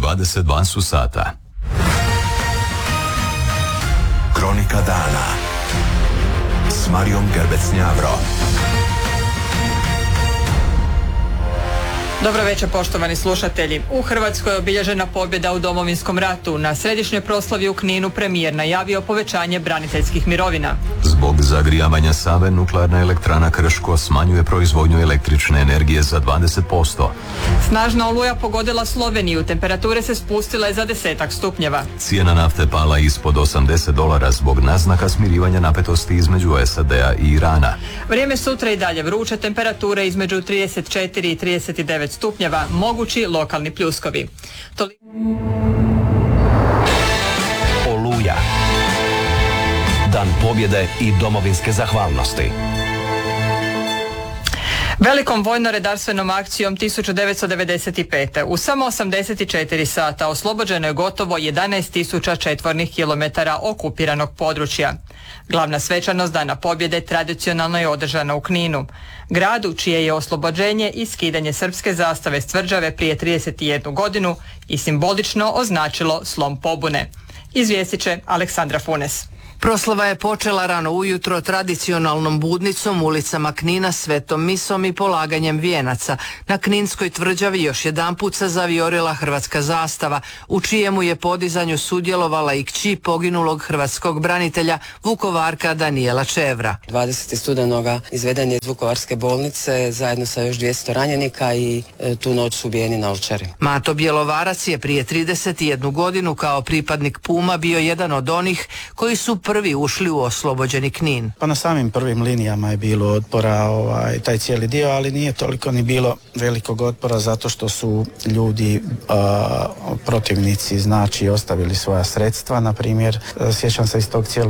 22 su sata. Kronika dana s Marijom Gerbec-Njavro. Dobro večer, poštovani slušatelji. U Hrvatskoj je obilježena pobjeda u Domovinskom ratu. Na središnjoj proslavi u Kninu premijer najavio povećanje braniteljskih mirovina. Zbog zagrijavanja Save nuklearna elektrana Krško smanjuje proizvodnju električne energije za 20%. Snažna oluja pogodila Sloveniju, temperature se spustile za 10 stupnjeva. Cijena nafte pala ispod $80 zbog naznaka smirivanja napetosti između SAD-a i Irana. Vrijeme sutra i dalje vruće, temperature između 34 i 39 stupnjeva, mogući lokalni pljuskovi. Oluja. Dan pobjede i domovinske zahvalnosti. Velikom vojno-redarstvenom akcijom 1995. u samo 84 sata oslobođeno je gotovo 11.000 četvornih kilometara okupiranog područja. Glavna svečanost Dana pobjede tradicionalno je održana u Kninu, gradu čije je oslobođenje i skidanje srpske zastave s tvrđave prije 31 godinu i simbolično označilo slom pobune. Izvijestit će Aleksandra Funes. Proslava je počela rano ujutro tradicionalnom budnicom ulicama Knina, svetom misom i polaganjem vijenaca. Na Kninskoj tvrđavi još jedanput se zavijorila hrvatska zastava, u čijemu je podizanju sudjelovala i kći poginulog hrvatskog branitelja Vukovarka Danijela Čevra. 20. studenoga izveden je iz Vukovarske bolnice zajedno sa još 200 ranjenika i tu noć su ubijeni na Ovčari. Mato Bjelovarac je prije 31 godinu kao pripadnik Puma bio jedan od onih koji su prvi ušli u oslobođeni Knin. Pa na samim prvim linijama je bilo otpora taj cijeli dio, ali nije toliko ni bilo velikog otpora zato što su ljudi protivnici znači ostavili svoja sredstva. Na primjer, sjećam se iz tog cijelog